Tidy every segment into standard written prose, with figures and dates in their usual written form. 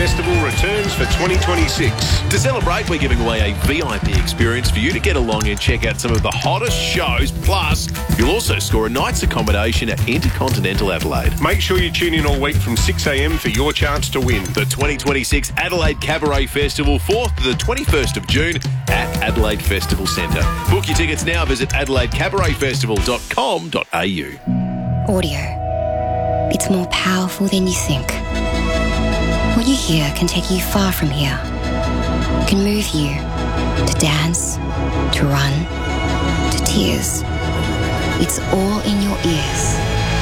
Festival returns for 2026. To celebrate, we're giving away a VIP experience for you to get along and check out some of the hottest shows. Plus, you'll also score a night's accommodation at Intercontinental Adelaide. Make sure you tune in all week from 6 a.m. for your chance to win. The 2026 Adelaide Cabaret Festival, 4th to the 21st of June at Adelaide Festival Centre. Book your tickets now. Visit adelaidecabaretfestival.com.au. Audio. It's more powerful than you think. What you hear can take you far from here. It can move you to dance, to run, to tears. It's all in your ears.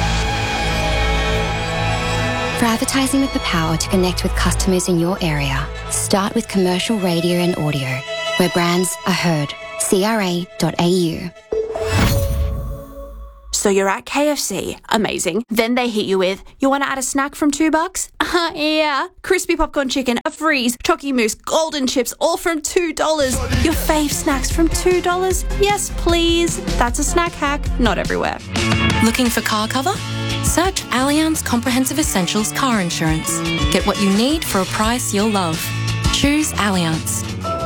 For advertising with the power to connect with customers in your area, start with commercial radio and audio, where brands are heard. CRA.au. So you're at KFC. Amazing. Then they hit you with, you want to add a snack from $2? Yeah. Crispy popcorn chicken, a freeze, Chocky Mousse, golden chips, all from $2. Your fave snacks from $2? Yes, please. That's a snack hack. Not everywhere. Looking for car cover? Search Allianz Comprehensive Essentials Car Insurance. Get what you need for a price you'll love. Choose Allianz.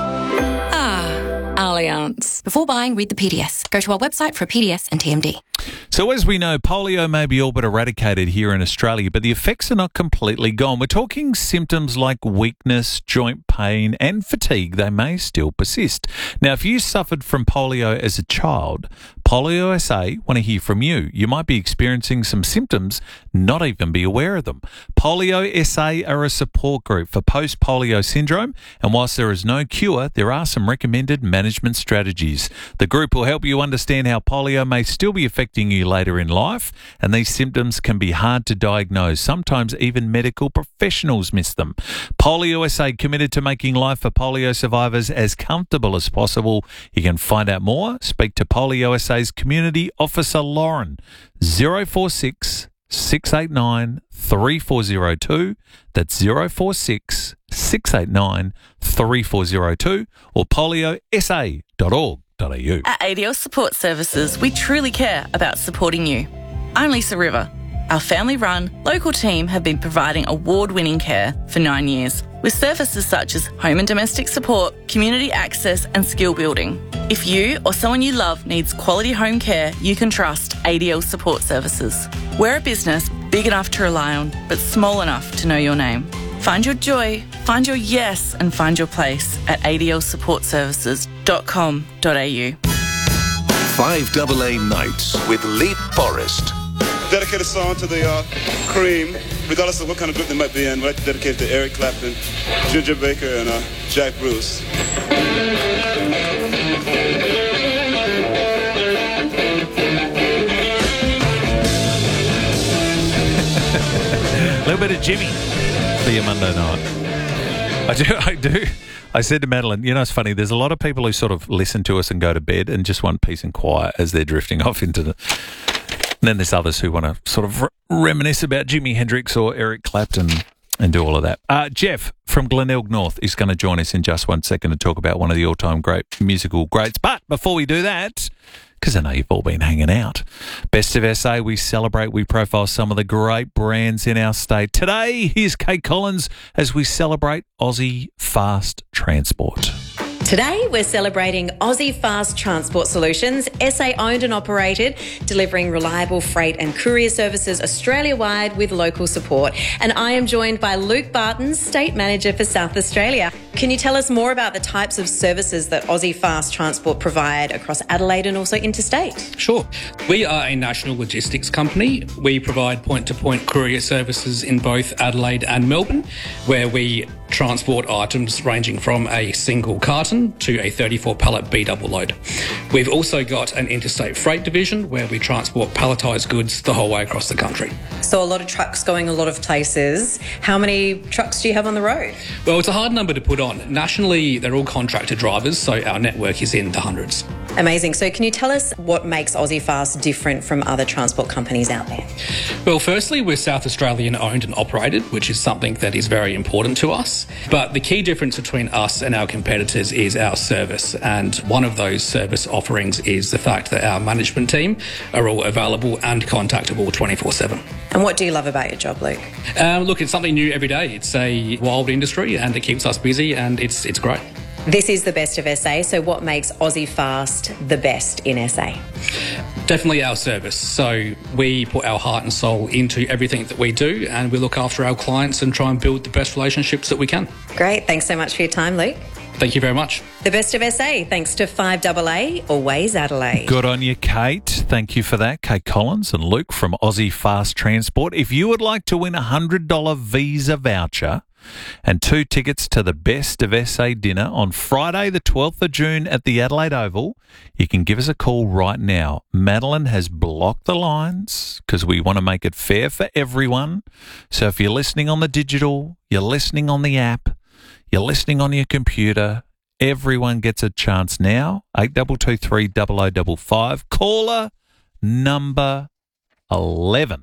Allianz. Before buying, read the PDS. Go to our website for a PDS and TMD. So as we know, polio may be all but eradicated here in Australia, but the effects are not completely gone. We're talking symptoms like weakness, joint pain and fatigue. They may still persist. Now, if you suffered from polio as a child, Polio SA want to hear from you. You might be experiencing some symptoms, not even be aware of them. Polio SA are a support group for post-polio syndrome, and whilst there is no cure, there are some recommended management strategies. The group will help you understand how polio may still be affecting you later in life, and these symptoms can be hard to diagnose. Sometimes even medical professionals miss them. Polio SA committed to making life for polio survivors as comfortable as possible. You can find out more. Speak to Polio SA's Community Officer Lauren, 046 689 3402. That's 046 689 3402 or poliosa.org.au. At ADL Support Services, we truly care about supporting you. I'm Lisa River. Our family-run, local team have been providing award-winning care for 9 years, with services such as home and domestic support, community access and skill building. If you or someone you love needs quality home care, you can trust ADL Support Services. We're a business big enough to rely on, but small enough to know your name. Find your joy, find your yes and find your place at adlsupportservices.com.au. 5AA Nights with Leap Forest. Dedicate a song to the Cream, regardless of what kind of group they might be in. We'd like to dedicate it to Eric Clapton, Ginger Baker, and Jack Bruce. A little bit of Jimmy for your Monday night. I do. I said to Madeline, you know, it's funny, there's a lot of people who sort of listen to us and go to bed and just want peace and quiet as they're drifting off into the... And then there's others who want to sort of reminisce about Jimi Hendrix or Eric Clapton and do all of that. Jeff from Glenelg North is going to join us in just 1 second to talk about one of the all-time great musical greats. But before we do that, because I know you've all been hanging out, Best of SA, we celebrate, we profile some of the great brands in our state. Today, here's Kate Collins as we celebrate Aussie Fast Transport. Today, we're celebrating Aussie Fast Transport Solutions, SA owned and operated, delivering reliable freight and courier services Australia-wide with local support. And I am joined by Luke Barton, State Manager for South Australia. Can you tell us more about the types of services that Aussie Fast Transport provide across Adelaide and also interstate? Sure. We are a national logistics company. We provide point-to-point courier services in both Adelaide and Melbourne, where we transport items ranging from a single carton to a 34-pallet B-double load. We've also got an interstate freight division where we transport palletised goods the whole way across the country. So a lot of trucks going a lot of places. How many trucks do you have on the road? Well, it's a hard number to put on. Nationally, they're all contractor drivers, so our network is in the hundreds. Amazing. So can you tell us what makes Aussie Fast different from other transport companies out there? Well, firstly, we're South Australian owned and operated, which is something that is very important to us. But the key difference between us and our competitors is our service. And one of those service offerings is the fact that our management team are all available and contactable 24/7. And what do you love about your job, Luke? Look, it's something new every day. It's a wild industry and it keeps us busy and it's great. This is the best of SA, so what makes Aussie Fast the best in SA? Definitely our service. So we put our heart and soul into everything that we do and we look after our clients and try and build the best relationships that we can. Great. Thanks so much for your time, Luke. Thank you very much. The best of SA, thanks to 5AA, always Adelaide. Good on you, Kate. Thank you for that. Kate Collins and Luke from Aussie Fast Transport. If you would like to win a $100 Visa voucher and 2 tickets to the Best of SA dinner on Friday the 12th of June at the Adelaide Oval, you can give us a call right now. Madeline has blocked the lines because we want to make it fair for everyone. So if you're listening on the digital, you're listening on the app, you're listening on your computer, everyone gets a chance now. 8223 0055. Caller number 11.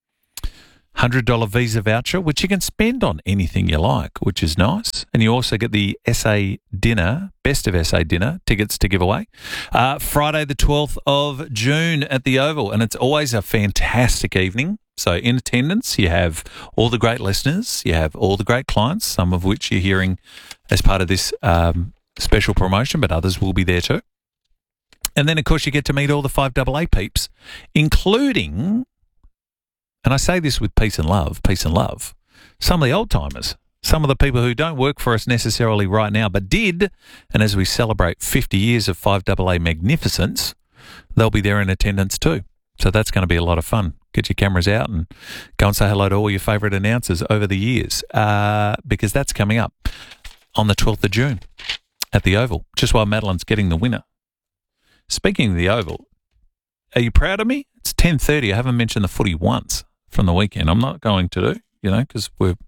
$100 Visa voucher, which you can spend on anything you like, which is nice. And you also get the SA dinner, Best of SA dinner, tickets to give away. Friday the 12th of June at the Oval. And it's always a fantastic evening. So in attendance, you have all the great listeners, you have all the great clients, some of which you're hearing as part of this special promotion, but others will be there too. And then, of course, you get to meet all the 5AA peeps, including, and I say this with peace and love, some of the old-timers, some of the people who don't work for us necessarily right now, but did, and as we celebrate 50 years of 5AA magnificence, they'll be there in attendance too. So that's going to be a lot of fun. Get your cameras out and go and say hello to all your favourite announcers over the years because that's coming up on the 12th of June at the Oval, just while Madeline's getting the winner. Speaking of the Oval, are you proud of me? It's 10:30. I haven't mentioned the footy once from the weekend. I'm not going to do, because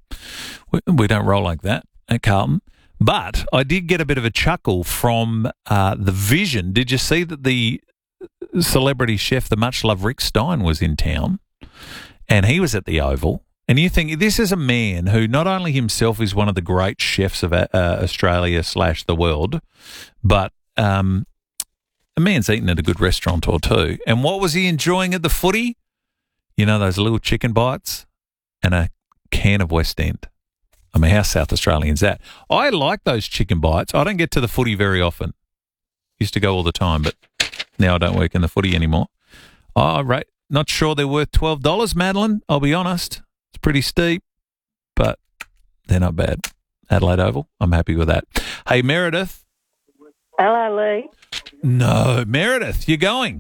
we don't roll like that at Carlton. But I did get a bit of a chuckle from the Vision. Did you see that the celebrity chef, the much-loved Rick Stein, was in town and he was at the Oval? And you think, this is a man who not only himself is one of the great chefs of Australia / the world, but a man's eating at a good restaurant or two. And what was he enjoying at the footy? Those little chicken bites and a can of West End. I mean, how South Australian's that? I like those chicken bites. I don't get to the footy very often. Used to go all the time, but now I don't work in the footy anymore. Not sure they're worth $12, Madeline. I'll be honest. It's pretty steep, but they're not bad. Adelaide Oval, I'm happy with that. Hey, Meredith. Hello, Lee. No, Meredith, you're going.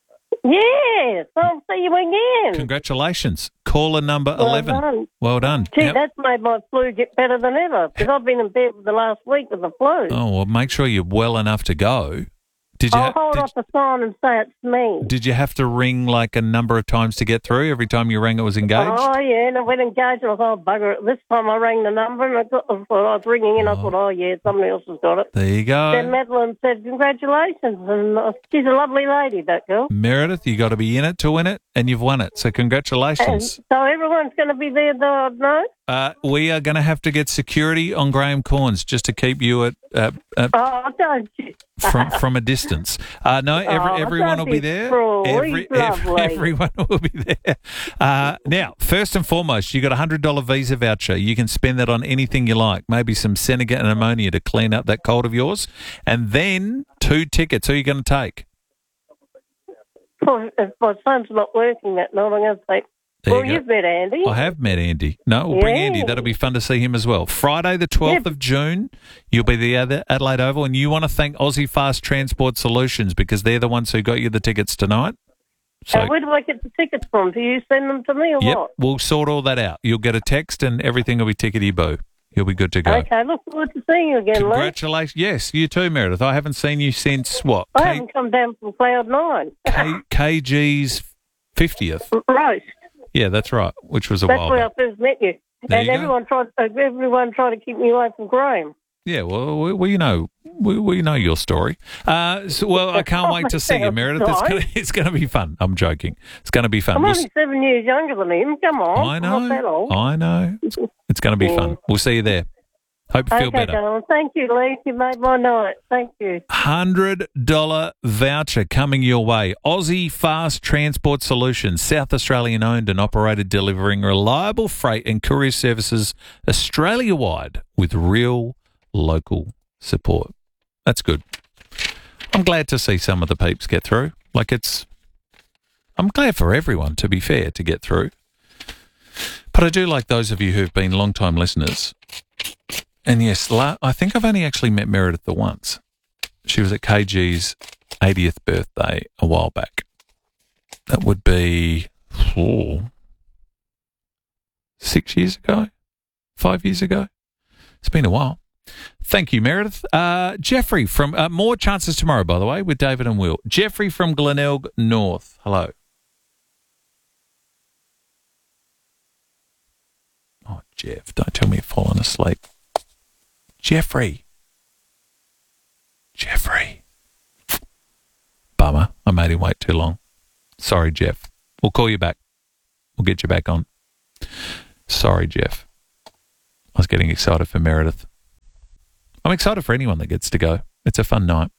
Yes, I'll see you again. Congratulations. Caller number 11. Well done. Well done. Gee, Yep. that's made my flu get better than ever because I've been in bed for the last week with the flu. Oh, well, make sure you're well enough to go. I'll hold up a sign and say it's me. Did you have to ring like a number of times to get through? Every time you rang, it was engaged? Oh, yeah, and I went engaged and I thought, bugger it. This time I rang the number and I thought I was ringing in. I thought, oh, yeah, somebody else has got it. There you go. Then Madeline said, congratulations. And she's a lovely lady, that girl. Meredith, you got to be in it to win it, and you've won it. So congratulations. And so everyone's going to be there, though, I'd know? We are going to have to get security on Graham Corns just to keep you at oh, don't you? from a distance. No, everyone will be there. Everyone will be there. Now, first and foremost, you got a $100 Visa voucher. You can spend that on anything you like. Maybe some Senegal and ammonia to clean up that cold of yours, and then 2 tickets. Who are you going to take? Well, if my son's not working that night, I'm going to take. Well, you've met Andy. I have met Andy. No, we'll bring Andy. That'll be fun to see him as well. Friday the 12th of June, you'll be the Adelaide Oval, and you want to thank Aussie Fast Transport Solutions because they're the ones who got you the tickets tonight. So, where do I get the tickets from? Do you send them to me or what? We'll sort all that out. You'll get a text and everything will be tickety-boo. You'll be good to go. Okay, look forward to seeing you again, Lee. Congratulations. Yes, you too, Meredith. I haven't seen you since, what? I haven't come down from Cloud 9. KG's 50th. Roast. Yeah, that's right, which was a while back. That's where I first met you. There and you everyone tried to keep me away from Graham. Yeah, well, we know your story. Well, I can't wait to see you, Meredith. It's going to be fun. I'm joking. It's going to be fun. I'm only 7 years younger than him. Come on. I know. I'm not that old. I know. It's going to be fun. We'll see you there. Hope you feel better. Darling. Thank you, Lee. You made my night. Thank you. $100 voucher coming your way. Aussie Fast Transport Solutions, South Australian owned and operated, delivering reliable freight and courier services Australia-wide with real local support. That's good. I'm glad to see some of the peeps get through. I'm glad for everyone, to be fair, to get through. But I do like those of you who've been long-time listeners. And yes, I think I've only actually met Meredith the once. She was at KG's 80th birthday a while back. That would be 6 years ago, 5 years ago. It's been a while. Thank you, Meredith. Jeffrey from more chances tomorrow, by the way, with David and Will. Jeffrey from Glenelg North. Hello. Oh, Jeff, don't tell me you've fallen asleep. Jeffrey. Bummer. I made him wait too long. Sorry, Jeff. We'll call you back. We'll get you back on. Sorry, Jeff. I was getting excited for Meredith. I'm excited for anyone that gets to go. It's a fun night.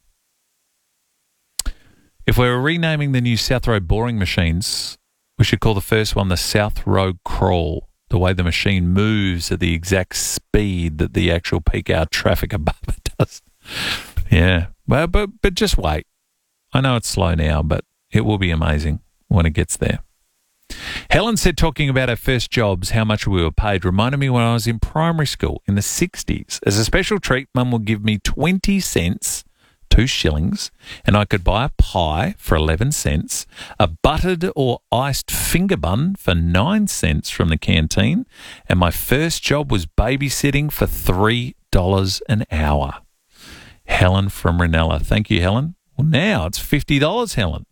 If we were renaming the new South Road boring machines, we should call the first one the South Road Crawl. The way the machine moves at the exact speed that the actual peak hour traffic above it does. Yeah, well, but just wait. I know it's slow now, but it will be amazing when it gets there. Helen said, talking about her first jobs, how much we were paid, reminded me when I was in primary school in the 60s. As a special treat, Mum would give me 20 cents, 2 shillings, and I could buy a pie for 11 cents, a buttered or iced finger bun for 9 cents from the canteen, and my first job was babysitting for $3 an hour. Helen from Ranella. Thank you, Helen. Well, now it's $50, Helen.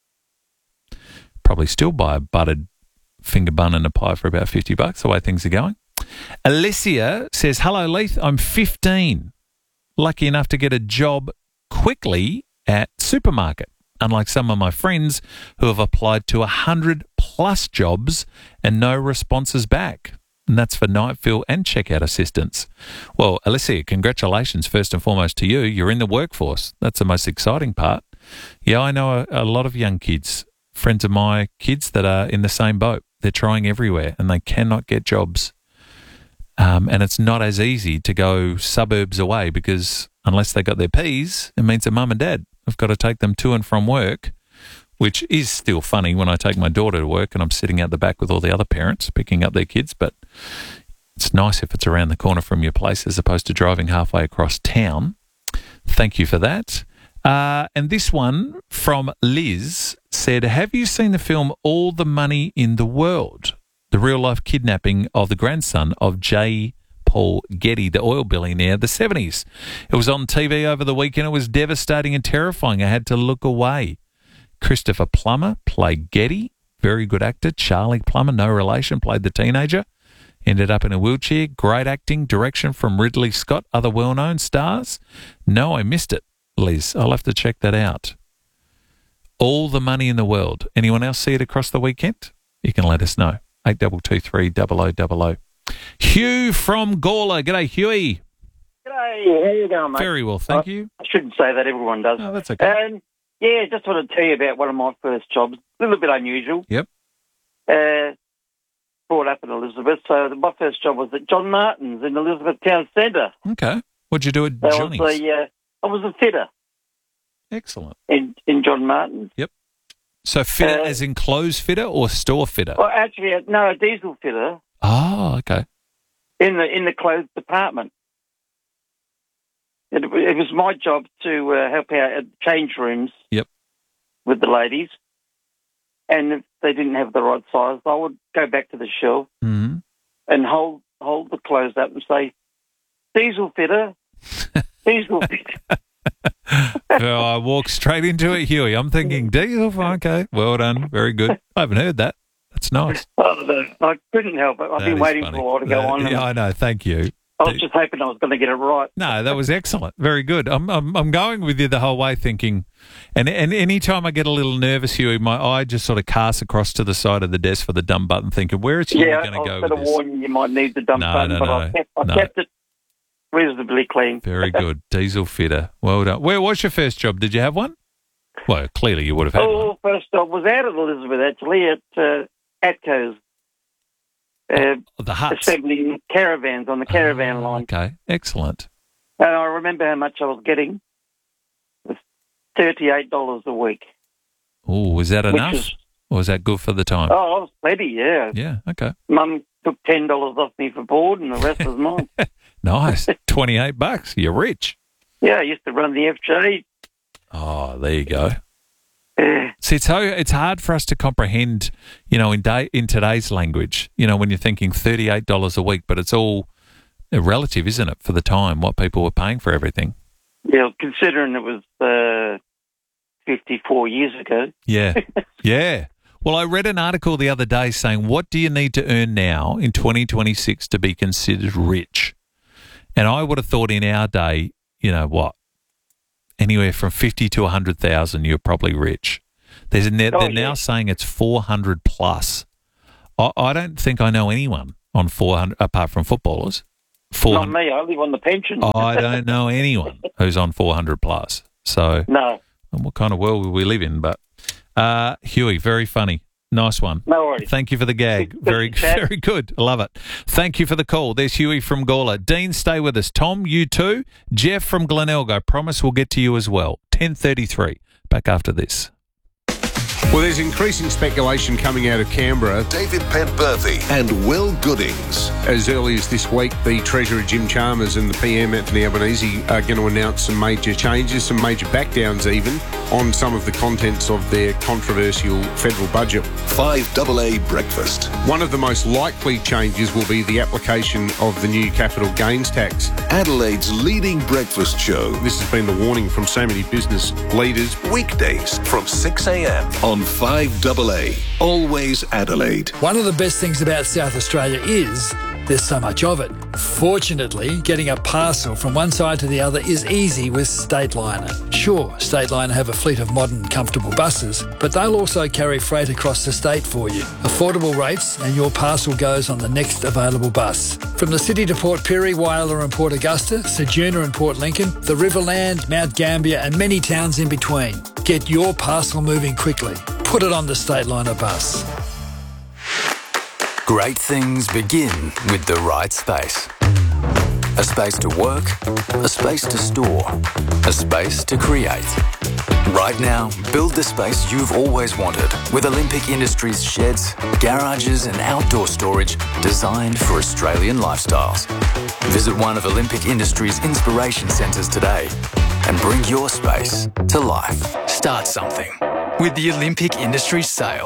Probably still buy a buttered finger bun and a pie for about $50, the way things are going. Alicia says, hello, Leith. I'm 15. Lucky enough to get a job quickly at supermarket, unlike some of my friends who have applied to 100+ jobs and no responses back. And that's for night fill and checkout assistance. Well, Alicia, congratulations first and foremost to you. You're in the workforce. That's the most exciting part. Yeah, I know a lot of young kids, friends of my kids that are in the same boat. They're trying everywhere and they cannot get jobs. And it's not as easy to go suburbs away because unless they got their P's, it means that mum and dad have got to take them to and from work, which is still funny when I take my daughter to work and I'm sitting out the back with all the other parents picking up their kids. But it's nice if it's around the corner from your place as opposed to driving halfway across town. Thank you for that. And this one from Liz said, have you seen the film All the Money in the World? The real-life kidnapping of the grandson of J. Paul Getty, the oil billionaire of the 70s. It was on TV over the weekend. It was devastating and terrifying. I had to look away. Christopher Plummer played Getty. Very good actor. Charlie Plummer, no relation, played the teenager. Ended up in a wheelchair. Great acting, direction from Ridley Scott. Other well-known stars? No, I missed it, Liz. I'll have to check that out. All the Money in the World. Anyone else see it across the weekend? You can let us know. 8223 0000. Hugh from Gawler. G'day, Hughie. G'day. How you going, mate? Very well, thank you. I shouldn't say that. Everyone does. Oh, that's okay. Yeah, just wanted to tell you about one of my first jobs. A little bit unusual. Yep. Brought up in Elizabeth. So my first job was at John Martin's in Elizabeth Town Centre. Okay. What'd you do at Johnny's? I was a fitter. Excellent. In John Martin's. Yep. So fitter as in clothes fitter or store fitter? Well, actually, no, a diesel fitter. Oh, okay. In the clothes department. It was my job to help out at change rooms. Yep. With the ladies, and if they didn't have the right size, I would go back to the shelf and hold the clothes up and say, "Diesel fitter, diesel fitter." Well, I walked straight into it, Huey. I'm thinking diesel. Okay, well done, very good. I haven't heard that. That's nice. I couldn't help it. I've been waiting for a while to go on. Yeah, I know. Thank you. I was just hoping I was going to get it right. No, that was excellent. Very good. I'm going with you the whole way, thinking, and any time I get a little nervous, Huey, my eye just sort of casts across to the side of the desk for the dumb button, thinking, where is Huey going to go with this? I was going to warn you might need the dumb button, but I kept it reasonably clean. Very good. Diesel fitter. Well done. Where was your first job? Did you have one? Well, clearly you would have had one. First job was out of Elizabeth, actually, at ATCO's. The huts. Assembling caravans on the caravan line. Okay, excellent. And I remember how much I was getting. It was $38 a week. Oh, was that enough? Or was that good for the time? Oh, I was plenty, yeah. Yeah, okay. Mum took $10 off me for board and the rest was mine. Nice. $28. You're rich. Yeah, I used to run the FJ. Oh, there you go. See, it's hard for us to comprehend, in today's language, when you're thinking $38 a week, but it's all relative, isn't it, for the time, what people were paying for everything? Yeah, considering it was 54 years ago. Yeah, yeah. Well, I read an article the other day saying, what do you need to earn now in 2026 to be considered rich? And I would have thought in our day, anywhere from 50 to 100,000, you're probably rich. They're now saying it's 400 plus. I don't think I know anyone on 400 apart from footballers. Not me. I live on the pension. I don't know anyone who's on 400 plus. So no. What kind of world will we live in? But Huey, very funny. Nice one. No worries. Thank you for the gag. Very good. I love it. Thank you for the call. There's Huey from Gawler. Dean, stay with us. Tom, you too. Jeff from Glenelg. I promise we'll get to you as well. 10:33. Back after this. Well, there's increasing speculation coming out of Canberra. David Pentberthy and Will Goodings. As early as this week, the Treasurer Jim Chalmers and the PM Anthony Albanese are going to announce some major changes, some major backdowns even, on some of the contents of their controversial federal budget. 5AA Breakfast. One of the most likely changes will be the application of the new capital gains tax. Adelaide's leading breakfast show. This has been the warning from so many business leaders. Weekdays from 6 a.m. on 5AA. Always Adelaide. One of the best things about South Australia is there's so much of it. Fortunately, getting a parcel from one side to the other is easy with Stateliner. Sure, Stateliner have a fleet of modern, comfortable buses, but they'll also carry freight across the state for you. Affordable rates and your parcel goes on the next available bus. From the city to Port Pirie, Whyalla and Port Augusta, Ceduna and Port Lincoln, the Riverland, Mount Gambier and many towns in between. Get your parcel moving quickly. Put it on the Stateliner bus. Great things begin with the right space. A space to work, a space to store, a space to create. Right now, build the space you've always wanted with Olympic Industries sheds, garages and outdoor storage designed for Australian lifestyles. Visit one of Olympic Industries' inspiration centres today and bring your space to life. Start something with the Olympic Industries sale.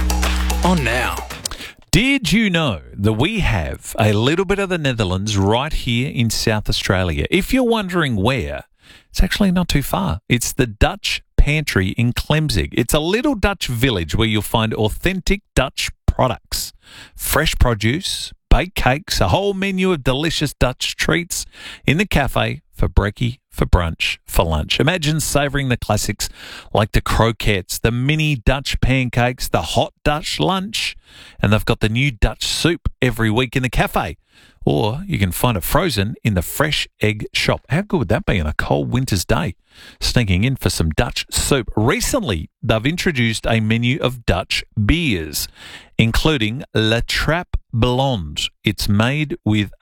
On now. Did you know that we have a little bit of the Netherlands right here in South Australia? If you're wondering where, it's actually not too far. It's the Dutch Pantry in Klemzig. It's a little Dutch village where you'll find authentic Dutch products, fresh produce, baked cakes, a whole menu of delicious Dutch treats in the cafe for brekkie, for brunch, for lunch. Imagine savouring the classics like the croquettes, the mini Dutch pancakes, the hot Dutch lunch, and they've got the new Dutch soup every week in the cafe. Or you can find it frozen in the fresh egg shop. How good would that be on a cold winter's day? Sneaking in for some Dutch soup. Recently, they've introduced a menu of Dutch beers, including La Trappe Blonde. It's made with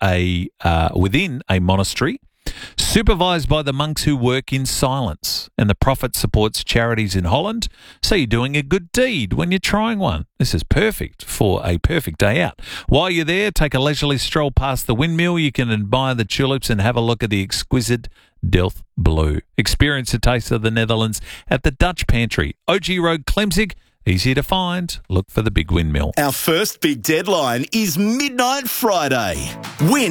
within a monastery, supervised by the monks who work in silence, and the profit supports charities in Holland. So you're doing a good deed when you're trying one. This is perfect for a perfect day out. While you're there, take a leisurely stroll past the windmill. You can admire the tulips and have a look at the exquisite Delft Blue. Experience a taste of the Netherlands at the Dutch Pantry, OG Road, Klemzig. Easy to find. Look for the big windmill. Our first big deadline is Midnight Friday. Win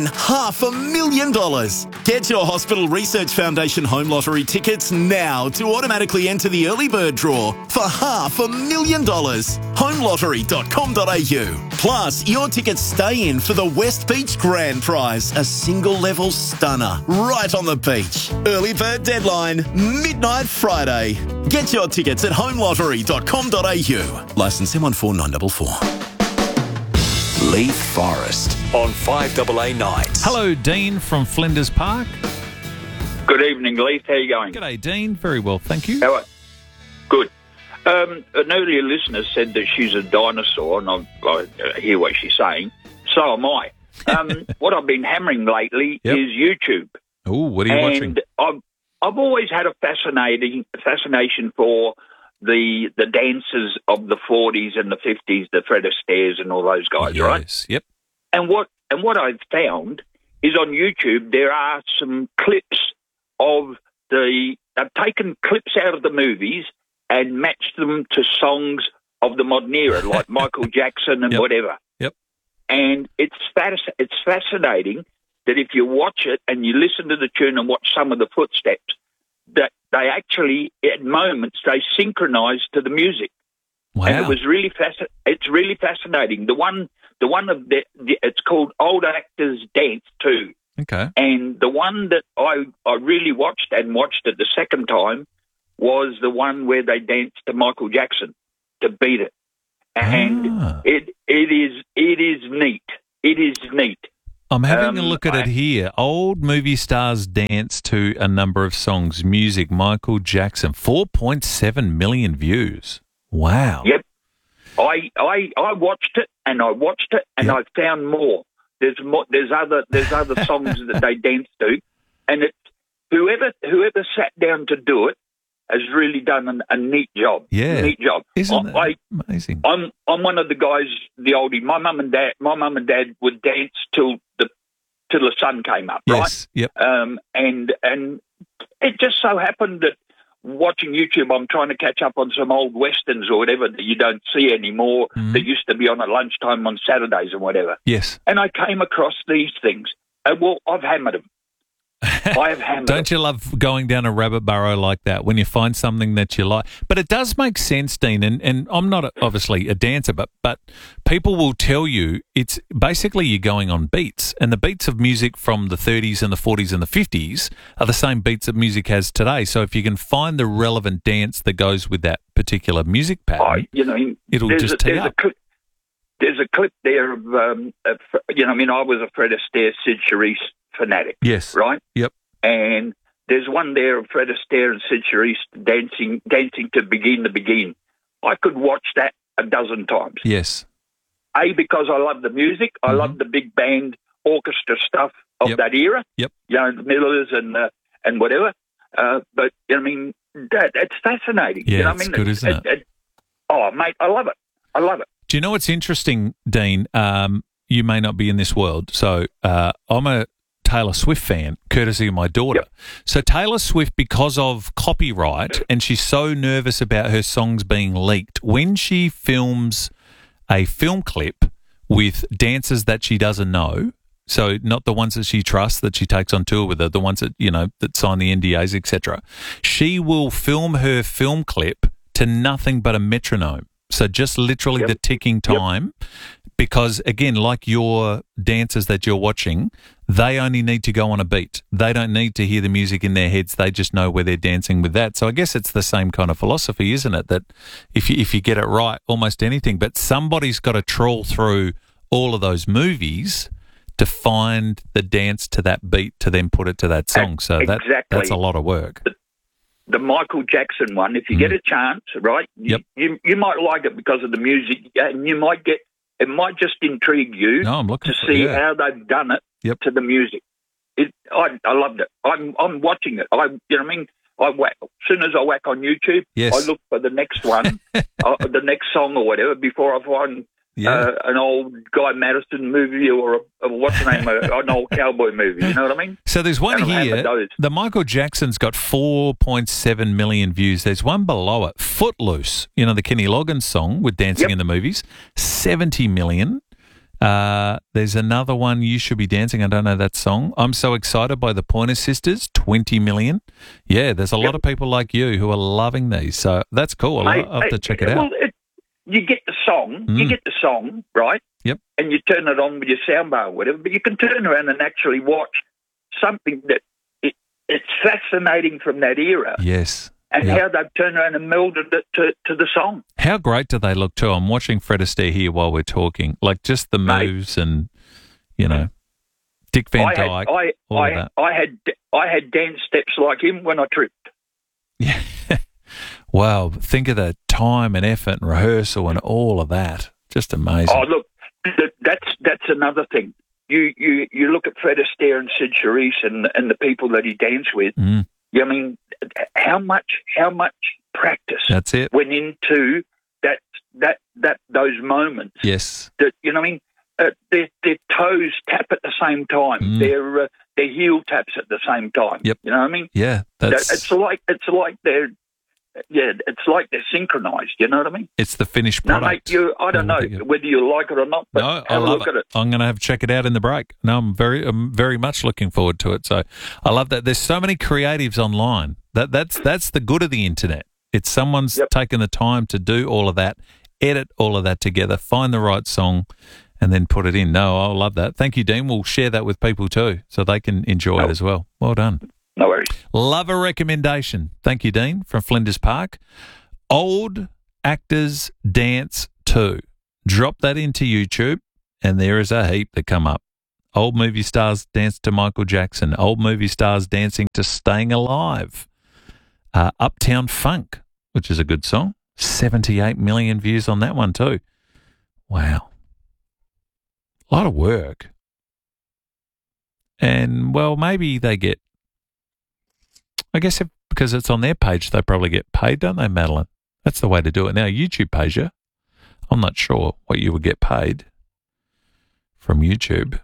$500,000. Get your Hospital Research Foundation Home Lottery tickets now to automatically enter the early bird draw for $500,000. Homelottery.com.au. Plus, your tickets stay in for the West Beach Grand Prize, a single-level stunner right on the beach. Early bird deadline, midnight Friday. Get your tickets at homelottery.com.au. Licence M14944. Leaf Forest on 5AA nights. Hello, Dean from Flinders Park. Good evening, Leith. How are you going? G'day, Dean. Very well, thank you. How are Good. An earlier listener said that she's a dinosaur, and I hear what she's saying. So am I. What I've been hammering lately is YouTube. Oh, what are you watching? I've always had a fascination for the dancers of the 40s and the 50s, the Fred Astaires and all those guys, right? Yes, yep. And what I've found is on YouTube there are some clips of they've taken clips out of the movies and matched them to songs of the modern era, like Michael Jackson and whatever. Yep. And it's fascinating that if you watch it and you listen to the tune and watch some of the footsteps, that they actually, at moments, they synchronise to the music. Wow. And it was really it's really fascinating. The one of it's called Old Actors Dance 2. Okay. And the one that I really watched and watched it the second time was the one where they danced to Michael Jackson to Beat It. And it is neat. It is neat. I'm having a look at it here. Old movie stars dance to a number of songs. Music, Michael Jackson, 4.7 million views. Wow. Yep. I watched it and I I found more. There's more. There's other songs that they dance to, and it's whoever sat down to do it has really done a neat job. Yeah, neat job. Isn't that amazing? I'm one of the guys, the oldie. My mum and dad would dance till the sun came up. Yes. Right. Yep. And it just so happened that watching YouTube, I'm trying to catch up on some old westerns or whatever that you don't see anymore, that used to be on at lunchtime on Saturdays and whatever. Yes. And I came across these things. Well, I've hammered them. I have hammered Don't you love going down a rabbit burrow like that when you find something that you like? But it does make sense, Dean, and I'm not obviously a dancer, but people will tell you it's basically you're going on beats, and the beats of music from the 30s and the 40s and the 50s are the same beats that music has today. So if you can find the relevant dance that goes with that particular music pattern, it'll just tee up. There's a clip there of, I was a Fred Astaire, Sid Charisse fanatic. Yes. Right? Yep. And there's one there of Fred Astaire and Sid Charisse dancing to Begin to Begin. I could watch that a dozen times. Yes. Because I love the music. I love the big band orchestra stuff of that era. Yep. The Millers and whatever. But, that's fascinating. Yeah, it's good, isn't it? Oh, mate, I love it. I love it. Do you know what's interesting, Dean? You may not be in this world. So I'm a Taylor Swift fan, courtesy of my daughter. Yep. So Taylor Swift, because of copyright, and she's so nervous about her songs being leaked, when she films a film clip with dancers that she doesn't know, so not the ones that she trusts, that she takes on tour with her, the ones that, that sign the NDAs, etc., she will film her film clip to nothing but a metronome. So just literally the ticking time, because, again, like your dancers that you're watching, they only need to go on a beat. They don't need to hear the music in their heads. They just know where they're dancing with that. So I guess it's the same kind of philosophy, isn't it, that if you get it right, almost anything. But somebody's got to trawl through all of those movies to find the dance to that beat to then put it to that song. So that's a lot of work. The Michael Jackson one, if you get a chance, right, you might like it because of the music, and you might get, it might just intrigue you to see how they've done it to the music. I loved it. I'm watching it. As soon as I whack on YouTube, I look for the next one, the next song or whatever, before I find an old Guy Madison movie or what's the name of it, an old cowboy movie. You know what I mean? So there's one here. The Michael Jackson's got 4.7 million views. There's one below it, Footloose. The Kenny Loggins song with dancing in the movies, 70 million. There's another one, You Should Be Dancing. I don't know that song. I'm So Excited by the Pointer Sisters, 20 million. Yeah, there's a lot of people like you who are loving these. So that's cool. I'll have to check it out. you get the song, right? Yep. And you turn it on with your soundbar or whatever, but you can turn around and actually watch something that it's fascinating from that era. Yes. And how they've turned around and melded it to the song. How great do they look too? I'm watching Fred Astaire here while we're talking. Like just the moves and, you know, Dick Van Dyke, all of that. I had dance steps like him when I tripped. Yeah. Wow. Think of the time and effort and rehearsal and all of that. Just amazing. Oh, look, that's another thing. You look at Fred Astaire and Sid Charisse and the people that he danced with. Mm. I mean, how much practice that's it went into those moments? Yes. That, you know what I mean? Their toes tap at the same time. Mm. Their heel taps at the same time. Yep. You know what I mean? Yeah. It's like they're synchronized. You know what I mean? It's the finished product. No, mate, I don't know whether you like it or not, but no, have a look at it. I'm going to have to check it out in the break. No, I'm very much looking forward to it. So I love that. There's so many creatives online. That's the good of the internet. It's someone's taken the time to do all of that, edit all of that together, find the right song, and then put it in. No, I love that. Thank you, Dean. We'll share that with people too so they can enjoy it as well. Well done. No worries. Love a recommendation. Thank you, Dean, from Flinders Park. Old Actors Dance 2. Drop that into YouTube, and there is a heap that come up. Old movie stars dance to Michael Jackson. Old movie stars dancing to Staying Alive. Uptown Funk, which is a good song. 78 million views on that one too. Wow. A lot of work. And, well, maybe they get, I guess because it's on their page, they probably get paid, don't they, Madeline? That's the way to do it. Now, YouTube pays you. I'm not sure what you would get paid from YouTube.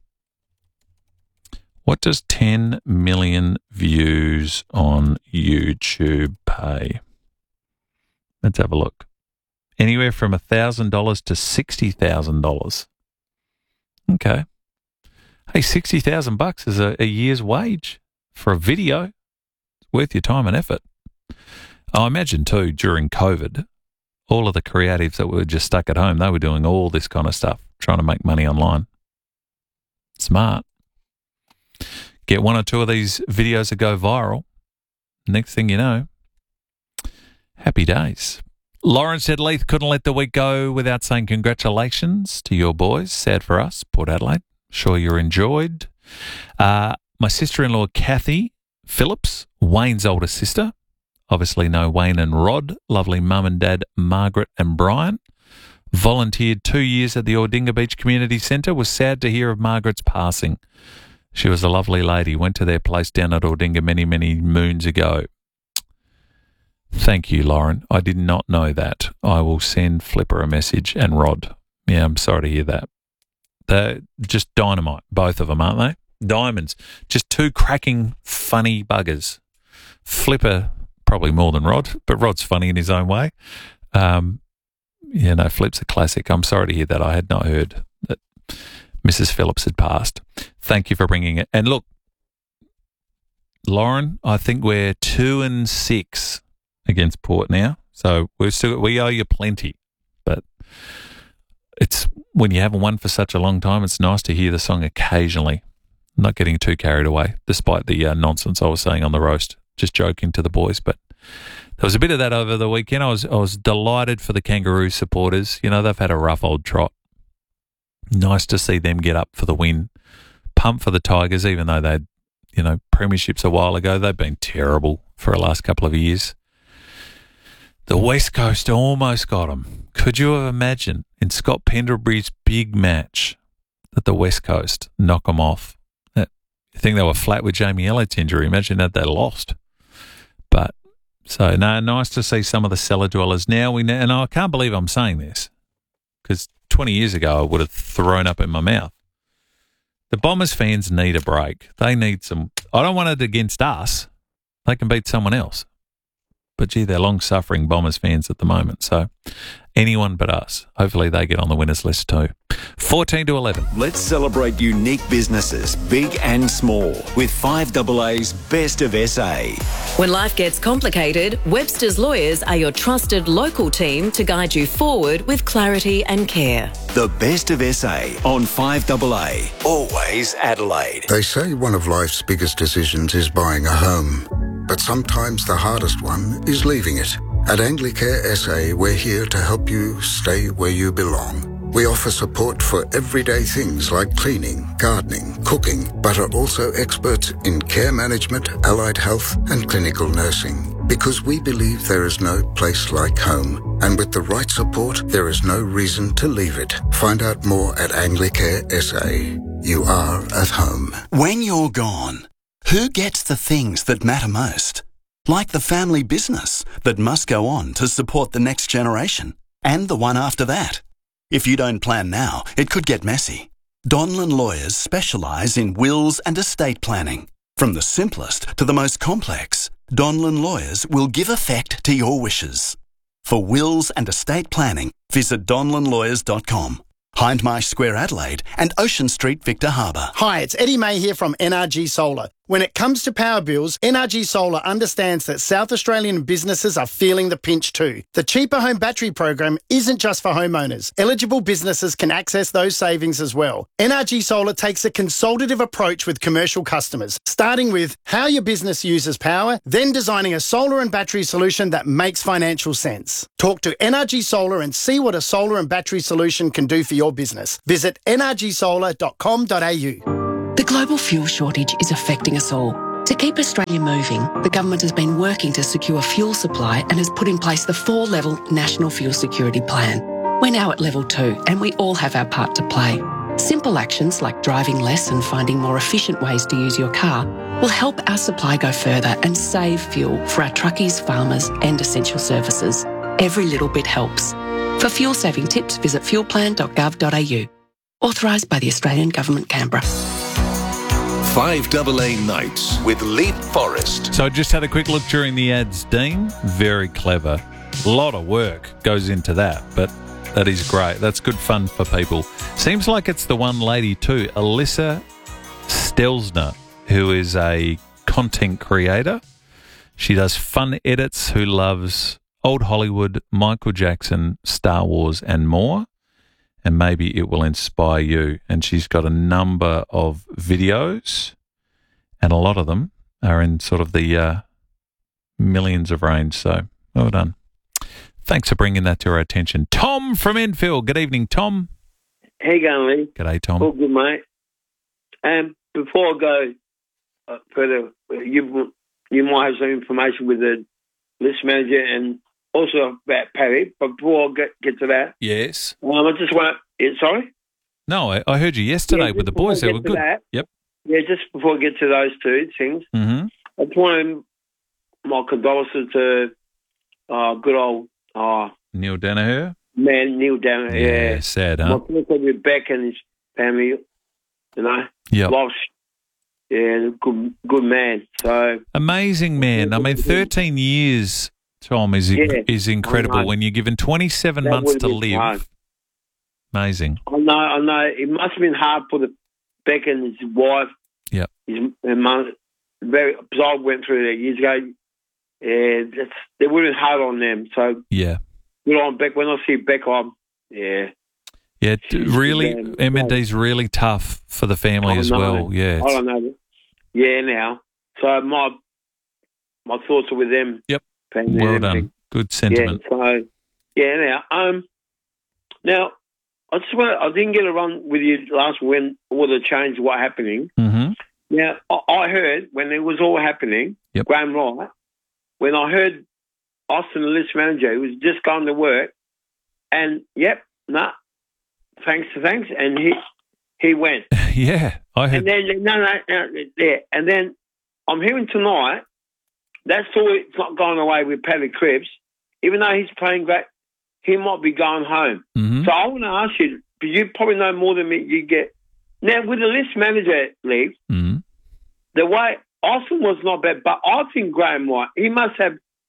What does 10 million views on YouTube pay? Let's have a look. Anywhere from $1,000 to $60,000. Okay. Hey, $60,000 is a year's wage for a video. It's worth your time and effort. I imagine too, during COVID, all of the creatives that were just stuck at home, they were doing all this kind of stuff, trying to make money online. Smart. Get one or two of these videos that go viral. Next thing you know, happy days. Lauren said Leith couldn't let the week go without saying congratulations to your boys. Sad for us, Port Adelaide. Sure you're enjoyed. My sister-in-law, Kathy Phillips, Wayne's older sister. Obviously know Wayne and Rod. Lovely mum and dad, Margaret and Brian. Volunteered 2 years at the Ordinga Beach Community Centre. Was sad to hear of Margaret's passing. She was a lovely lady. Went to their place down at Ordinga many, many moons ago. Thank you, Lauren. I did not know that. I will send Flipper a message and Rod. Yeah, I'm sorry to hear that. They're just dynamite, both of them, aren't they? Diamonds. Just two cracking, funny buggers. Flipper, probably more than Rod, but Rod's funny in his own way. Flip's a classic. I'm sorry to hear that. I had not heard that Mrs. Phillips had passed. Thank you for bringing it. And look, Lauren, I think we're 2-6 against Port now. So we owe you plenty. But it's when you haven't won for such a long time, it's nice to hear the song occasionally. I'm not getting too carried away, despite the nonsense I was saying on the roast. Just joking to the boys, but there was a bit of that over the weekend. I was delighted for the Kangaroo supporters. You know, they've had a rough old trot. Nice to see them get up for the win. Pumped for the Tigers, even though they'd, premierships a while ago. They've been terrible for the last couple of years. The West Coast almost got them. Could you have imagined in Scott Pendlebury's big match that the West Coast knock them off? I think they were flat with Jamie Elliott's injury. Imagine that they lost. But so no, nice to see some of the cellar dwellers now. And I can't believe I'm saying this because 20 years ago I would have thrown up in my mouth. The Bombers fans need a break. They need some. I don't want it against us. They can beat someone else. But, gee, they're long-suffering Bombers fans at the moment. So anyone but us. Hopefully they get on the winners list too. 14 to 11. Let's celebrate unique businesses, big and small, with 5AA's Best of SA. When life gets complicated, Webster's Lawyers are your trusted local team to guide you forward with clarity and care. The Best of SA on 5AA. Always Adelaide. They say one of life's biggest decisions is buying a home, but sometimes the hardest one is leaving it. At Anglicare SA, we're here to help you stay where you belong. We offer support for everyday things like cleaning, gardening, cooking, but are also experts in care management, allied health and clinical nursing. Because we believe there is no place like home. And with the right support, there is no reason to leave it. Find out more at Anglicare SA. You are at home. When you're gone, who gets the things that matter most? Like the family business that must go on to support the next generation and the one after that. If you don't plan now, it could get messy. Donlan Lawyers specialise in wills and estate planning. From the simplest to the most complex, Donlan Lawyers will give effect to your wishes. For wills and estate planning, visit donlanlawyers.com. Hindmarsh Square, Adelaide and Ocean Street, Victor Harbour. Hi, it's Eddie May here from NRG Solar. When it comes to power bills, NRG Solar understands that South Australian businesses are feeling the pinch too. The Cheaper Home Battery program isn't just for homeowners. Eligible businesses can access those savings as well. NRG Solar takes a consultative approach with commercial customers, starting with how your business uses power, then designing a solar and battery solution that makes financial sense. Talk to NRG Solar and see what a solar and battery solution can do for your business. Visit nrgsolar.com.au. The global fuel shortage is affecting us all. To keep Australia moving, the government has been working to secure fuel supply and has put in place the 4-level National Fuel Security Plan. We're now at level 2 and we all have our part to play. Simple actions like driving less and finding more efficient ways to use your car will help our supply go further and save fuel for our truckies, farmers and essential services. Every little bit helps. For fuel saving tips, visit fuelplan.gov.au. Authorised by the Australian Government, Canberra. 5AA Nights with Leap Forest. So I just had a quick look during the ads, Dean. Very clever. A lot of work goes into that, but that is great. That's good fun for people. Seems like it's the one lady too, Alyssa Stelzner, who is a content creator. She does fun edits, who loves old Hollywood, Michael Jackson, Star Wars and more. And maybe it will inspire you. And she's got a number of videos, and a lot of them are in sort of the millions of range. So well done. Thanks for bringing that to our attention. Tom from Enfield. Good evening, Tom. How you going, Lee? G'day, Tom. All good, mate. Before I go further, you might have some information with the list manager and also about Paddy, but before I get to that... Yes. I just want to... Sorry? No, I heard you yesterday with the boys. They were good. Yep. Yeah, just before I get to those two things, I just want my condolences to good old... Neil Danaher? Man, Neil Danaher, yeah. Sad, huh? My thoughts are with Beck and his family, you know? Yep. Lost. Yeah, good man. So amazing man. I mean, 13 years... Tom, is incredible when you're given 27 months to live. Hard. Amazing. I know. It must have been hard for the Beck and his wife. Yeah. His mum. Because I went through that years ago. Yeah, they were hard on them. So yeah. Good on Beck. When I see Beck, yeah. Yeah, really, MND's really tough for the family as well. Yeah. I don't know. Yeah, now. So my thoughts are with them. Yep. Well done. Good sentiment. Yeah, now I didn't get a run with you last when all the change were happening. Mm-hmm. Now, I heard when it was all happening, Graham Wright, when I heard Austin, the list manager, who was just going to work, and thanks, and he went. Yeah, I heard. And then, and then I'm hearing tonight, that's all. It's not going away with Paddy Cripps. Even though he's playing great, he might be going home. Mm-hmm. So I want to ask you, because you probably know more than me, you get... Now, with the list manager leave, the way Austin was not bad, but I think Graham White, he must have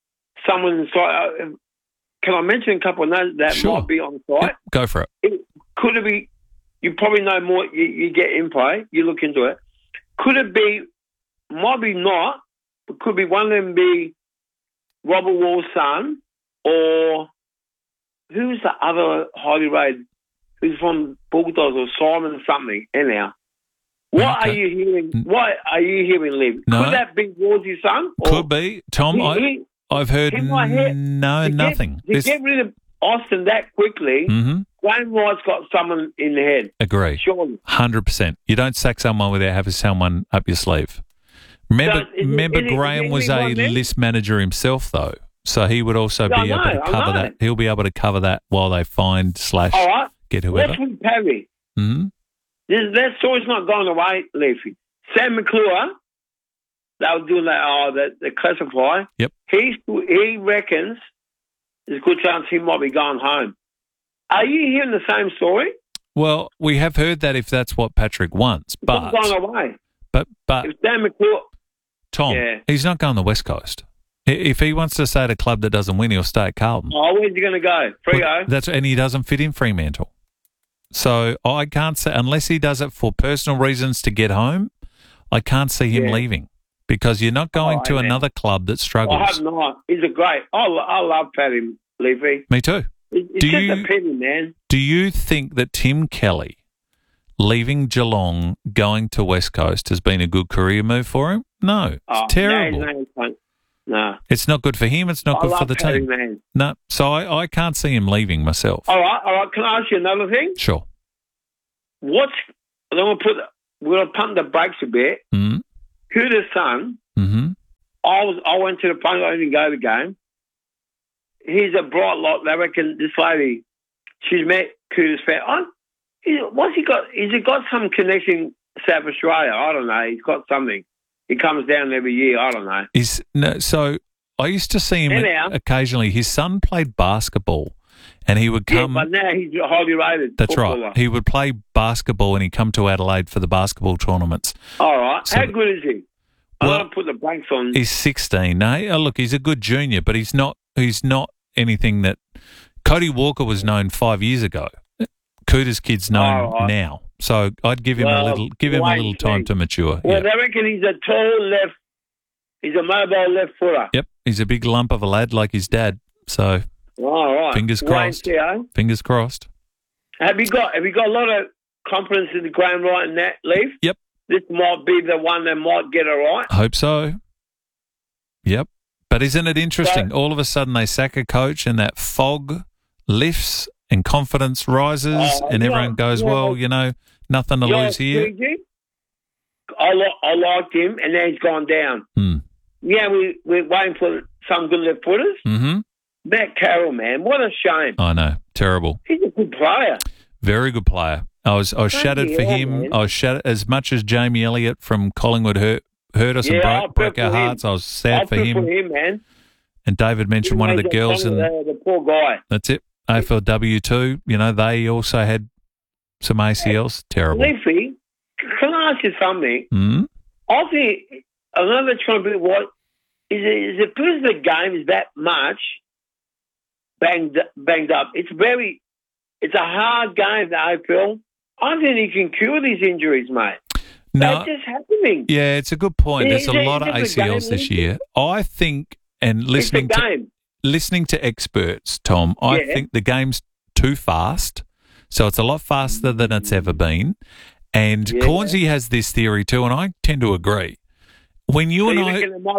someone inside. Can I mention a couple of names that might be on site? Yep, go for it. Could it be? You probably know more. You get in play. You look into it. Could it be? Might be not. But could be one of them be Robert Wall's son, or who's the other highly rated? Who's from Bulldogs or Simon something? Anyhow, what are you hearing? What are you hearing, Liv? No. Could that be Wall's son? Could be, Tom. I've heard nothing. To get rid of Austin that quickly, Graham Wright's got someone in the head. Agree. Surely. 100%. You don't sack someone without having someone up your sleeve. Remember, Graham was a list manager himself, though, so he would also be able to cover that. He'll be able to cover that while they find / All right. get whoever. Let's with Perry. That story's not going away, Leafy. Sam McClure, they were doing the classify. Yep. He reckons there's a good chance he might be going home. Are you hearing the same story? Well, we have heard that if that's what Patrick wants, but it's not going away. But if Sam McClure, Tom, he's not going to the West Coast. If he wants to stay at a club that doesn't win, he'll stay at Carlton. Oh, where's he going to go? Freo? And he doesn't fit in Fremantle. So I can't say, unless he does it for personal reasons to get home, I can't see him leaving because you're not going to another club that struggles. I have not. He's a great. I love Paddy Leafy. Me too. It's just a pity, man. Do you think that Tim Kelly leaving Geelong, going to West Coast has been a good career move for him? No, it's terrible. No. It's not good for him. It's not good for the team. Man. No, so I can't see him leaving myself. All right. Can I ask you another thing? Sure. I'm going to pump the brakes a bit. Cooter's son. I went to the front. I didn't go to the game. He's a bright lot. They reckon this lady, she's met Cooter's family. What's he got? Has he got some connection South Australia? I don't know. He's got something. He comes down every year. I don't know. So I used to see him occasionally. His son played basketball, and he would come. Yeah, but now he's highly rated. That's right. He would play basketball, and he'd come to Adelaide for the basketball tournaments. All right. So, how good is he? I want to put the blanks on. He's 16. No, look, he's a good junior, but he's not anything that Cody Walker was known 5 years ago. Cooter's kid's known now. So I'd give him a little time to mature. Well, they reckon he's a tall left. He's a mobile left footer. Yep, he's a big lump of a lad like his dad. So, all right. Fingers crossed. Fingers crossed. Have you got a lot of confidence in the Graham Wright and that, Leaf? Yep. This might be the one that might get it right. I hope so. Yep. But isn't it interesting? All of a sudden they sack a coach and that fog lifts and confidence rises and everyone goes, nothing to lose here. I liked him and now he's gone down. Yeah, we're waiting for some good left footers. Matt Carroll, man, what a shame. I know, terrible. He's a good player. Very good player. I was shattered for him. Man. I was shattered as much as Jamie Elliott from Collingwood hurt us and broke our hearts. I was sad for him. Man. And David mentioned one of the girls and the poor guy. That's it. AFLW too. They also had some ACLs. Terrible. Leafy, can I ask you something? I think another trying to be what is it because the game is that much banged up. It's a hard game, the AFL. I don't think you can cure these injuries, mate. No, they're just happening. Yeah, it's a good point. There's a lot of ACLs this year. I think, and listening to experts, Tom, I think the game's too fast. So it's a lot faster than it's ever been. And Cornsey has this theory too, and I tend to agree. When you and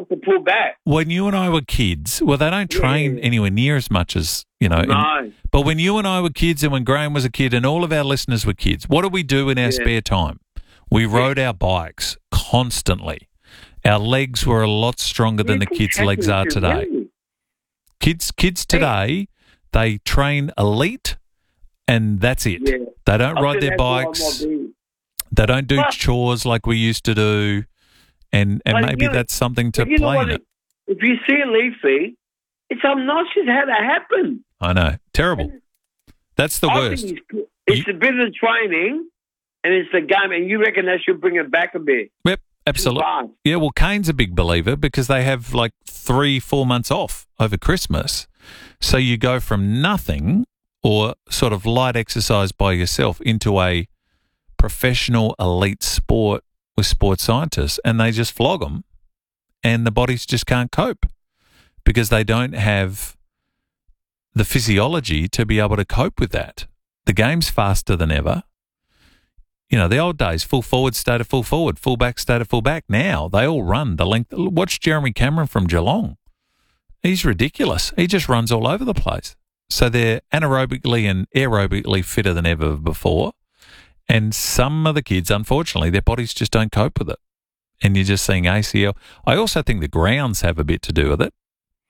I were kids, well, they don't train anywhere near as much as, No. But when you and I were kids and when Graham was a kid and all of our listeners were kids, what did we do in our spare time? We rode our bikes constantly. Our legs were a lot stronger than the kids' legs are today. Kids today, they train elite and that's it. Yeah. They don't ride their bikes. They don't do chores like we used to do. And maybe that's something to play in it. If you see a Leafy, it's obnoxious how that happened. I know. Terrible. That's the worst. It's a bit of training and it's the game, and you reckon they should bring it back a bit. Yep. absolutely. Yeah, well, Kane's a big believer because they have like 3-4 months off over Christmas. So you go from nothing or sort of light exercise by yourself into a professional elite sport with sports scientists, and they just flog them, and the bodies just can't cope because they don't have the physiology to be able to cope with that. The game's faster than ever. You know, the old days, full forward stayed a full forward, full back stayed a full back. Now they all run the length. Watch Jeremy Cameron from Geelong. He's ridiculous. He just runs all over the place. So they're anaerobically and aerobically fitter than ever before. And some of the kids, unfortunately, their bodies just don't cope with it. And you're just seeing ACL. I also think the grounds have a bit to do with it.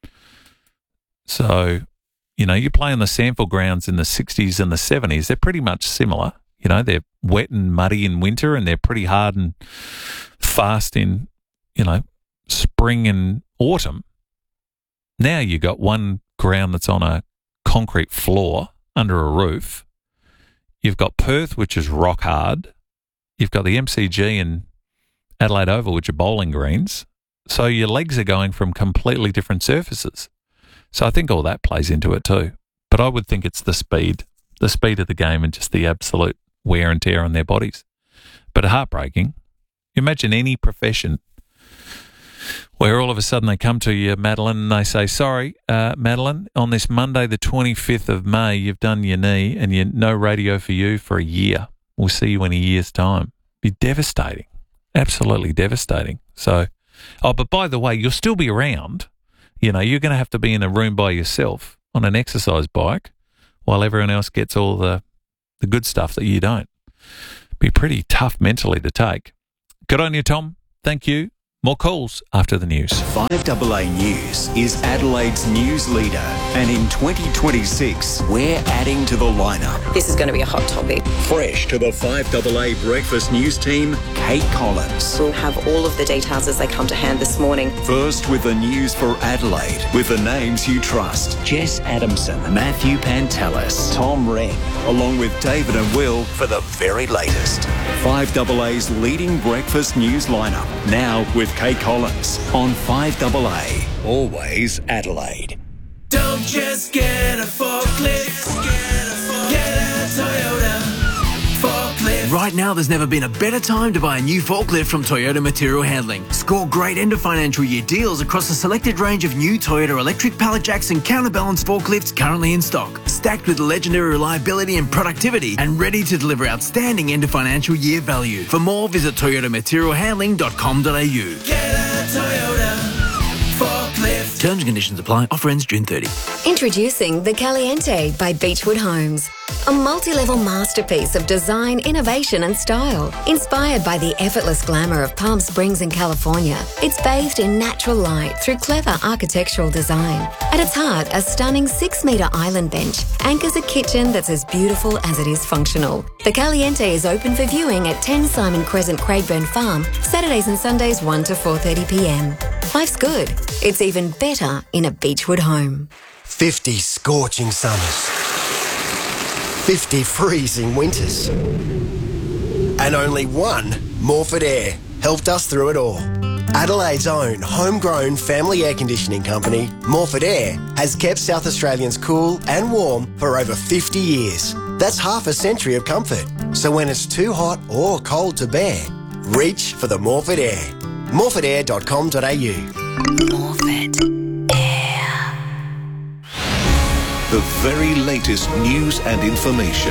So, you know, you play on the Sample grounds in the 60s and the 70s, they're pretty much similar. You know, they're wet and muddy in winter and they're pretty hard and fast in, you know, spring and autumn. Now you got one ground that's on a concrete floor under a roof. You've got Perth, which is rock hard. You've got the MCG and Adelaide Oval, which are bowling greens. So your legs are going from completely different surfaces. So I think all that plays into it too. But I would think it's the speed of the game and just the absolute wear and tear on their bodies. But heartbreaking. Imagine any profession where all of a sudden they come to you, Madeline, and they say, sorry, Madeline, on this Monday, the 25th of May, you've done your knee and no radio for you for a year. We'll see you in a year's time. Be devastating. Absolutely devastating. So, but by the way, you'll still be around. You know, you're going to have to be in a room by yourself on an exercise bike while everyone else gets all the good stuff that you don't. Be pretty tough mentally to take. Good on you, Tom. Thank you. More calls after the news. 5AA News is Adelaide's news leader, and in 2026, we're adding to the lineup. This is going to be a hot topic. Fresh to the 5AA Breakfast News team, Kate Collins. We'll have all of the details as they come to hand this morning. First with the news for Adelaide, with the names you trust. Jess Adamson, Matthew Pantelis, Tom Wren, along with David and Will for the very latest. 5AA's leading breakfast news lineup, now with Kate Collins on 5AA. Always Adelaide. Don't just get a forklift, get a Toyota forklift. Right now, there's never been a better time to buy a new forklift from Toyota Material Handling. Score great end of financial year deals across a selected range of new Toyota electric pallet jacks and counterbalance forklifts currently in stock, stacked with legendary reliability and productivity, and ready to deliver outstanding end of financial year value. For more, visit toyotamaterialhandling.com.au. Get a Toyota forklift. Terms and conditions apply. Offer ends June 30. Introducing the Caliente by Beechwood Homes. A multi-level masterpiece of design, innovation and style. Inspired by the effortless glamour of Palm Springs in California, it's bathed in natural light through clever architectural design. At its heart, a stunning 6-metre island bench anchors a kitchen that's as beautiful as it is functional. The Caliente is open for viewing at 10 Simon Crescent, Craigburn Farm, Saturdays and Sundays 1 to 4:30pm. Life's good. It's even better in a Beechwood home. 50 scorching summers. 50 freezing winters. And only one Morford Air helped us through it all. Adelaide's own homegrown family air conditioning company, Morford Air, has kept South Australians cool and warm for over 50 years. That's half a century of comfort. So when it's too hot or cold to bear, reach for the Morford Air. morfordair.com.au. Morford. The very latest news and information.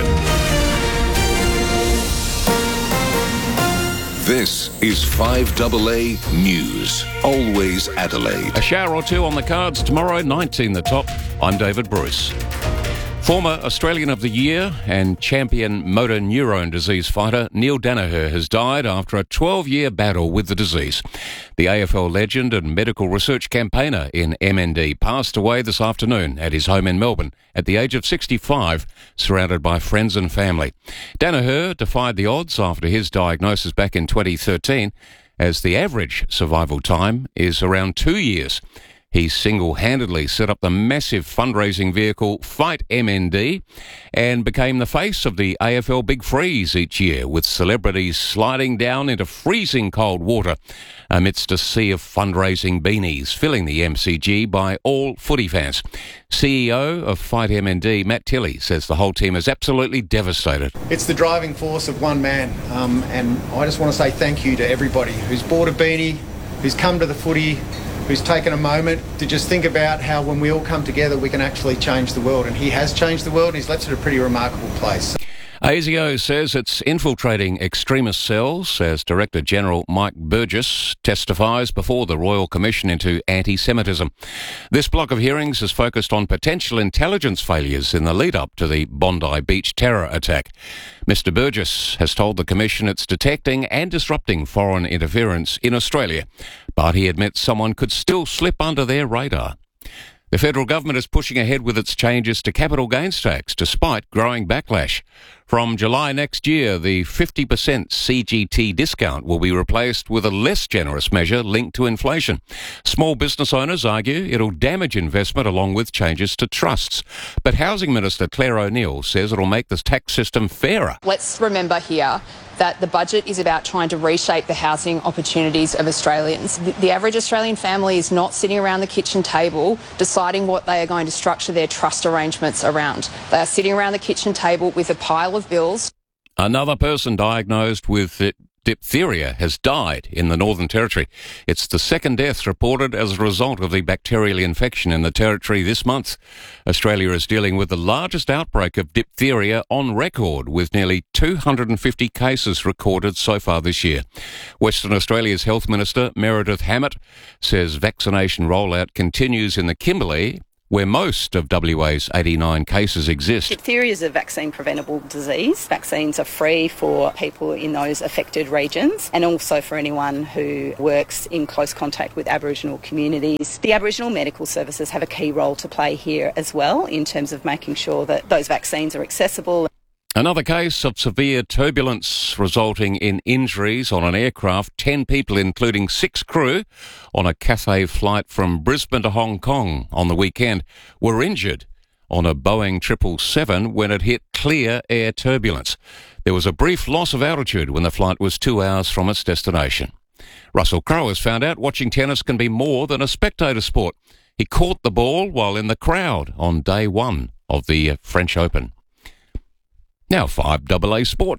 This is 5AA News. Always Adelaide. A shower or two on the cards tomorrow, 19 the top. I'm David Bruce. Former Australian of the Year and champion motor neurone disease fighter Neil Danaher has died after a 12-year battle with the disease. The AFL legend and medical research campaigner in MND passed away this afternoon at his home in Melbourne at the age of 65, surrounded by friends and family. Danaher defied the odds after his diagnosis back in 2013, as the average survival time is around 2 years. He single-handedly set up the massive fundraising vehicle Fight MND and became the face of the AFL Big Freeze each year, with celebrities sliding down into freezing cold water amidst a sea of fundraising beanies filling the MCG by all footy fans. CEO of Fight MND, Matt Tilley, says the whole team is absolutely devastated. It's the driving force of one man, and I just want to say thank you to everybody who's bought a beanie, who's come to the footy, who's taken a moment to just think about how when we all come together we can actually change the world. And he has changed the world, and he's left it a pretty remarkable place. ASIO says it's infiltrating extremist cells as Director General Mike Burgess testifies before the Royal Commission into Anti-Semitism. This block of hearings is focused on potential intelligence failures in the lead-up to the Bondi Beach terror attack. Mr Burgess has told the Commission it's detecting and disrupting foreign interference in Australia, but he admits someone could still slip under their radar. The federal government is pushing ahead with its changes to capital gains tax despite growing backlash. From July next year, the 50% CGT discount will be replaced with a less generous measure linked to inflation. Small business owners argue it'll damage investment along with changes to trusts. But Housing Minister Claire O'Neill says it'll make the tax system fairer. Let's remember here that the budget is about trying to reshape the housing opportunities of Australians. The average Australian family is not sitting around the kitchen table deciding what they are going to structure their trust arrangements around. They are sitting around the kitchen table with a pile of bills. Another person diagnosed with diphtheria has died in the Northern Territory. It's the second death reported as a result of the bacterial infection in the Territory this month. Australia is dealing with the largest outbreak of diphtheria on record, with nearly 250 cases recorded so far this year. Western Australia's Health Minister, Meredith Hammett, says vaccination rollout continues in the Kimberley, where most of WA's 89 cases exist. Diphtheria is a vaccine-preventable disease. Vaccines are free for people in those affected regions and also for anyone who works in close contact with Aboriginal communities. The Aboriginal medical services have a key role to play here as well in terms of making sure that those vaccines are accessible. Another case of severe turbulence resulting in injuries on an aircraft. 10 people, including 6 crew, on a Cathay flight from Brisbane to Hong Kong on the weekend, were injured on a Boeing 777 when it hit clear air turbulence. There was a brief loss of altitude when the flight was 2 hours from its destination. Russell Crowe has found out watching tennis can be more than a spectator sport. He caught the ball while in the crowd on day 1 of the French Open. Now 5AA Sport.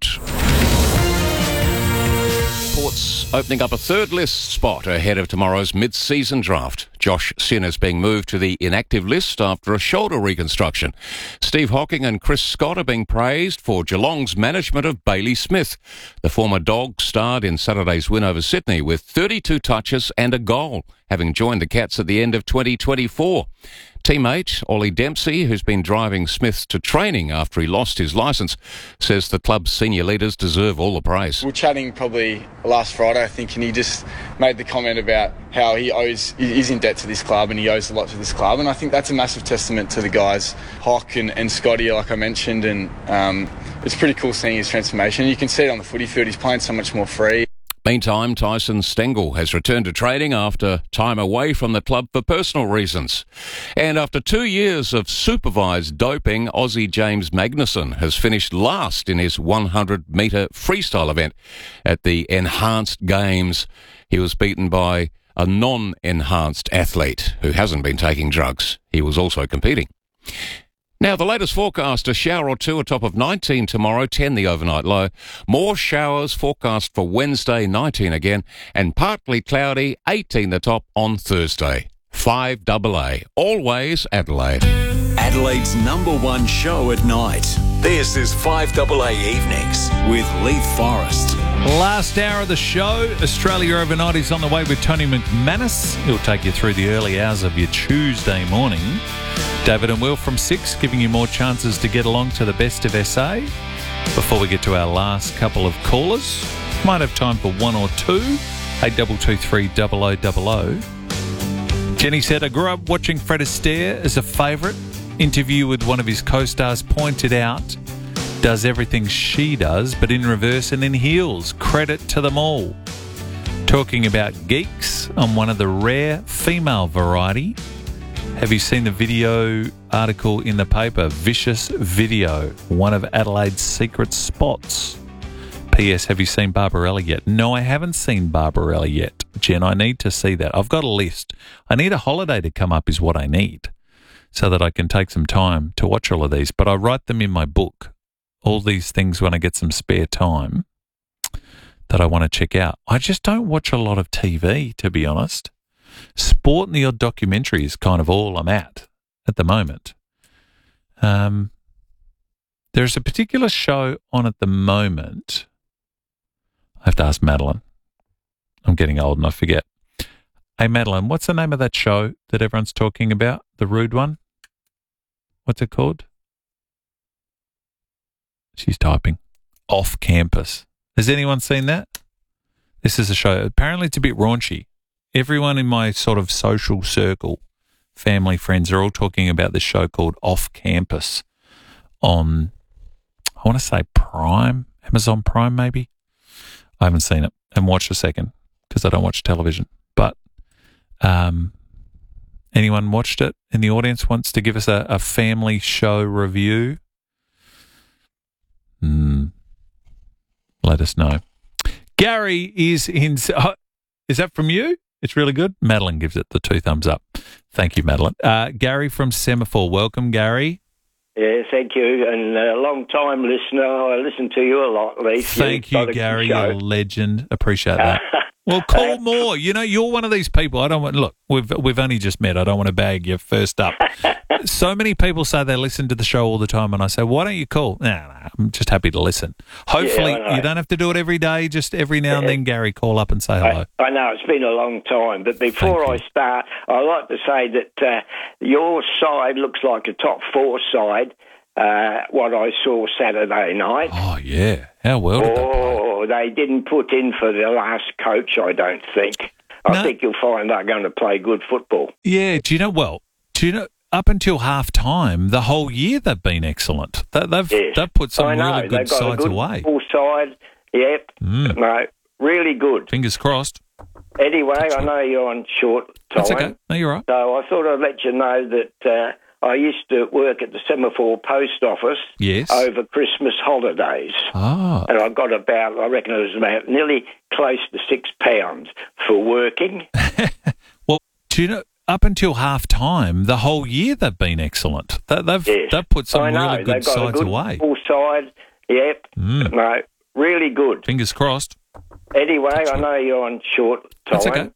Port's opening up a third list spot ahead of tomorrow's mid-season draft. Josh Sinn is being moved to the inactive list after a shoulder reconstruction. Steve Hocking and Chris Scott are being praised for Geelong's management of Bailey Smith. The former Dog starred in Saturday's win over Sydney with 32 touches and a goal, having joined the Cats at the end of 2024. Teammate Ollie Dempsey, who's been driving Smith to training after he lost his licence, says the club's senior leaders deserve all the praise. We were chatting probably last Friday, I think, and he just made the comment about how he's in debt to this club and he owes a lot to this club, and I think that's a massive testament to the guys, Hock and Scotty, like I mentioned, and it's pretty cool seeing his transformation. You can see it on the footy field. He's playing so much more free. Meantime, Tyson Stengel has returned to training after time away from the club for personal reasons. And after 2 years of supervised doping, Aussie James Magnussen has finished last in his 100-metre freestyle event at the Enhanced Games. He was beaten by a non-enhanced athlete who hasn't been taking drugs. He was also competing. Now, the latest forecast, a shower or two, a top of 19 tomorrow, 10 the overnight low. More showers forecast for Wednesday, 19 again, and partly cloudy, 18 the top on Thursday. 5AA, always Adelaide. Adelaide's #1 show at night. This is 5AA Evenings with Leith Forrest. Last hour of the show, Australia Overnight is on the way with Tony McManus. He'll take you through the early hours of your Tuesday morning. David and Will from 6, giving you more chances to get along to the best of SA. Before we get to our last couple of callers, might have time for one or two. 8223 0000. Jenny said, I grew up watching Fred Astaire as a favourite. Interview with one of his co-stars pointed out, does everything she does, but in reverse and in heels. Credit to them all. Talking about geeks on one of the rare female variety. Have you seen the video article in the paper? Vicious Video, one of Adelaide's secret spots. P.S. Have you seen Barbarella yet? No, I haven't seen Barbarella yet, Jen. I need to see that. I've got a list. I need a holiday to come up is what I need so that I can take some time to watch all of these. But I write them in my book, all these things when I get some spare time that I want to check out. I just don't watch a lot of TV, to be honest. Sport and the odd documentary is kind of all I'm at the moment. There's a particular show on at the moment. I have to ask Madeline. I'm getting old and I forget. Hey, Madeline, what's the name of that show that everyone's talking about? The rude one? What's it called? She's typing. Off Campus. Has anyone seen that? This is a show. Apparently it's a bit raunchy. Everyone in my sort of social circle, family, friends, are all talking about this show called Off Campus on, I want to say Prime, Amazon Prime maybe. I haven't seen it and watched a second because I don't watch television. But anyone watched it in the audience wants to give us a family show review? Let us know. Gary is in... is that from you? It's really good. Madeline gives it the 2 thumbs up. Thank you, Madeline. Gary from Semaphore. Welcome, Gary. Yeah, thank you. And a long-time listener. I listen to you a lot, Lee. Thank you, Gary. You're a legend. Appreciate that. Well, call more. You know, you're one of these people. I don't want... Look, we've only just met. I don't want to bag you first up. So many people say they listen to the show all the time, and I say, why don't you call? No, I'm just happy to listen. Hopefully, you don't have to do it every day. Just every now and then, Gary, call up and say hello. I know, it's been a long time. But before I start, I like to say that your side looks like a top 4 side, what I saw Saturday night. Oh, yeah. How well did they play? They didn't put in for the last coach, I don't think. I think you'll find they're going to play good football. Yeah, do you know, up until half-time, the whole year they've been excellent. They've put some really good sides away. Full side, yep. No, really good. Fingers crossed. Anyway, I know you're on short time. That's okay. No, you're right. So I thought I'd let you know that I used to work at the Semaphore Post Office over Christmas holidays. And I got about, I reckon it was about nearly close to £6 for working. Well, do you know, up until half-time, the whole year they've been excellent. They've put some really good sides away. Full side, yep. No, really good. Fingers crossed. Anyway, I know you're on short time. That's okay.